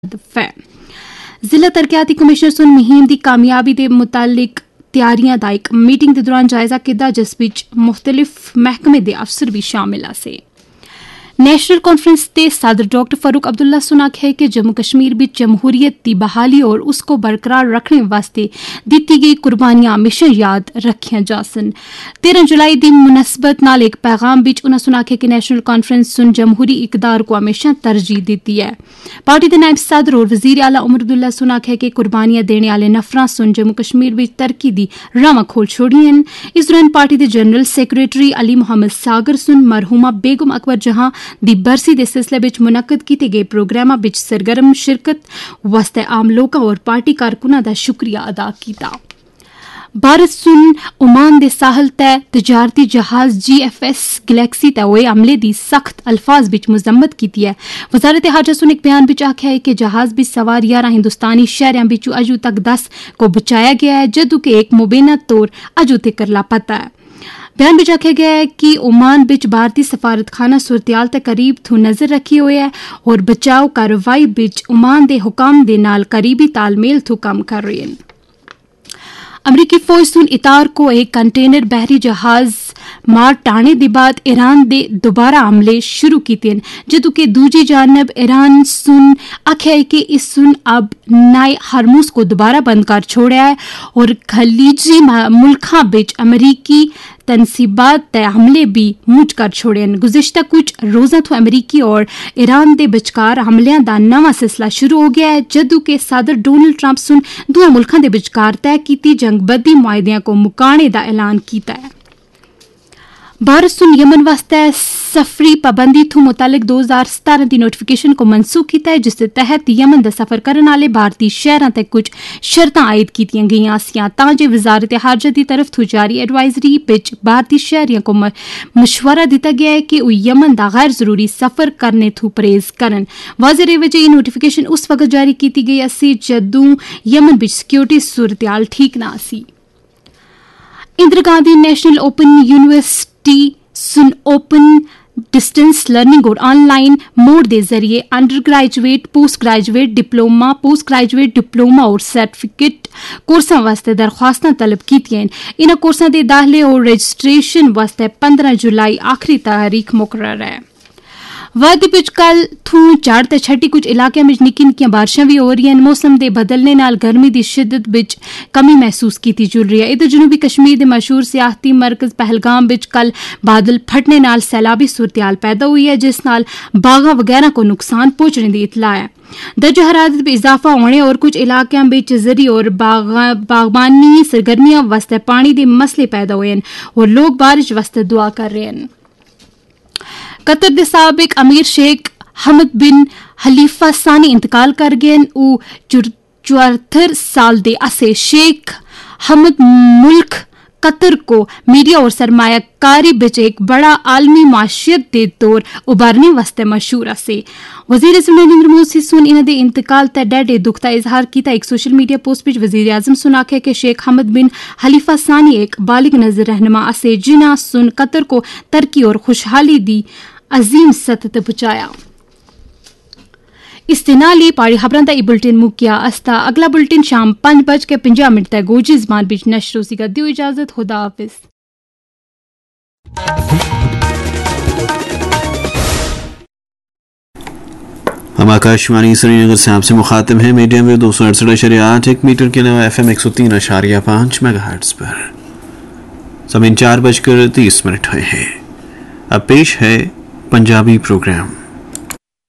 ਜ਼ਿਲ੍ਹਾ ਤਰੱਕੀਆਤੀ ਕਮਿਸ਼ਨਰ ਸੁਨ ਮੁਹਿੰਮ ਦੀ ਕਾਮਯਾਬੀ ਦੇ ਮੁਤਾਲਿਕ ਤਿਆਰੀਆਂ ਦਾ ਇੱਕ ਮੀਟਿੰਗ ਦੇ ਦੌਰਾਨ ਜਾਇਜ਼ਾ ਕੀਤਾ, ਜਿਸ ਵਿੱਚ ਮੁਖਤਲਿਫ ਮਹਿਕਮੇ ਦੇ ਅਫਸਰ ਵੀ ਸ਼ਾਮਿਲ ਸੇ। نیشنل کانفرنس کے صدر ڈاکٹر فاروق عبداللہ نے آخیا ہے کہ جموں کشمیر میں جمہوریت کی بحالی اور اس کو برقرار رکھنے واسطے دیتی گئی قربانیاں ہمیشہ یاد رکھیاں جا سن۔ 13 جولائی کی مناسبت نال ایک پیغام بچ انہوں نے آخیا کہ نیشنل کانفرنس سن جمہوری اقدار کو ہمیشہ ترجیح دیتی ہے۔ پارٹی کے نائب صدر اور وزیر اعلیٰ عمر عبداللہ نے آخیا کہ قربانیاں دینے والے نفراں سن جموں کشمیر میں ترقی دی راواں کھول چھوڑی ہیں۔ اس دوران پارٹی کے جنرل سیکریٹری علی محمد ساگر سن مرحومہ بیگم اکبر جہاں دی برسی دے سلسلے وچ منعقد کیتے گئے پروگراماں وچ سرگرم شرکت واسطے عام لوکاں اور پارٹی کارکناں دا شکریہ ادا کیتا۔ بھارت سن عمان دے ساحل تے تجارتی جہاز GFS گلیکسی تے ہوئے حملے دی سخت الفاظ وچ مذمت کیتی ہے۔ وزارت خارجہ سن ایک بیان وچ آکھیا ہے کہ جہاز وچ سوار 11 ہندوستانی شہریاں وچوں اجو تک 10 کو بچایا گیا ہے، جدوں کہ ایک مبینہ طور اجو تک لاپتہ ہے۔ بیان میں آخیا گیا ہے کہ عمان بچ بھارتی سفارت خانہ صورتحال تے قریب تھو نظر رکھی ہوئے ہے اور بچاؤ کارروائی بچ عمان دے حکام دے نال قریبی تال میل تھو کام کر رہے ہیں۔ امریکی فوج سن اتار کو ایک کنٹینر بحری جہاز مار ٹانے دے بعد ایران دے دوبارہ حملے شروع کیتے ہیں، جدوں کہ دوجی جانب ایران سن آخیا ہے کہ اس سن اب نائے ہرمز کو دوبارہ بند کر چھوڑا ہے اور خلیجی ملکاں بچ امریکی تنصیبات تے حملے بھی موٹ کر چھوڑے ہیں۔ گزشتہ کچھ روزاں تو امریکی اور ایران دے بچکار حملیاں دا نواں سلسلہ شروع ہو گیا ہے، جدوں کہ صدر ڈونلڈ ٹرمپ سن دونوں ملکاں دے بچکار طے کیتی جنگ بندی معاہدیاں کو مکانے دا اعلان کیتا ہے۔ بھارت سن یمن واسطے سفری پابندی تھو متعلق 2017 دی نوٹیفیکیشن کو منسوخ کیتا ہے، جس کے تحت یمن دا سفر کرنے والے بھارتی شہراں تے کچھ شرطاں عائد کیتیاں گئیاں سیاں تاں جو وزارت خارجہ دی طرف تو جاری ایڈوائزری وچ بھارتی شہریاں کو مشورہ دیتا گیا ہے کہ وہ یمن دا غیر ضروری سفر کرنے تو پرہیز کرن۔ واضح رہے وجہ یہ نوٹیفیکیشن اس وقت جاری کیتی گئی سی جدوں یمن وچ سیکیورٹی صورتحال ٹھیک نہ سی۔ Indira Gandhi national open university سن اوپن ڈسٹینس لرننگ اور آن لائن موڈ دے ذریعے under graduate post graduate diploma اور سرٹیفکیٹ کورساں واسطے درخواستاں طلب کیتیاں۔ انہاں کورساں دے داخلے اور رجسٹریشن واسطے 15 جولائی آخری تاریخ مقرر ہے۔ وادی وچ کل تھوں چڑھ تے چھٹی کچھ علاقے میں نکی نکیاں بارشاں بھی ہو رہی ہیں۔ موسم دے بدلنے نال گرمی دی شدت وچ کمی محسوس کیتی جل رہی ہے۔ ادھر جنوبی کشمیر دے مشہور سیاحتی مرکز پہلگام وچ کل بادل پھٹنے نال سیلابی صورتحال پیدا ہوئی ہے، جس نال باغاں وغیرہ کو نقصان پہنچنے دی اطلاع ہے۔ درجہ حرارت میں اضافہ ہونے اور کچھ علاقوں میں زرعی اور باغبانی سرگرمیاں واسطے پانی دے مسئلے پیدا ہوئے ہیں اور لوگ بارش واسطے دعا کر رہے ہیں۔ قطر دے سابق امیر شیخ حمد بن خلیفہ ثانی انتقال کر گئے۔ او 74 سال دے اسے شیخ حمد ملک قطر کو میڈیا اور سرمایہ کاری بچ ایک بڑا عالمی معیشت دے طور ابھرنے واسطے مشہور سے۔ وزیر اعظم نریندر مودی سن انہاں دے انتقال تے ڈیڑھ دکھ دا اظہار کیتا۔ ایک سوشل میڈیا پوسٹ وچ وزیر اعظم سن آکھیا کہ شیخ حمد بن خلیفہ ثانی ایک بالغ نظر رہنما سے جنہاں سن قطر کو ترقی اور خوشحالی دی عظیم سطح تے پہنچایا۔ اس دے نال ہی پاڑی خبراں دا ای بلٹن مکیا استا۔ اگلا بلٹن شام 5:50 تے گوجری زبان وچ نشر ہوسی گا۔ دیو اجازت، خدا حافظ۔ ہم آکاشوانی سری نگر سے آپ سے مخاطب ہیں میڈیم ویو 268.8 میٹر کے علاوہ FM 103.5 میگا ہرٹز پر۔ سمین 4:30 ہوئے ہیں۔ اب پیش ہے پنجابی پروگرام۔